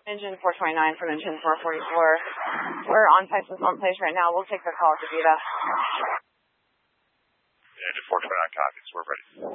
Engine 429 from engine 444. We're on Texas on place right now. We'll take the call to Vita. Engine 429 copies. We're ready.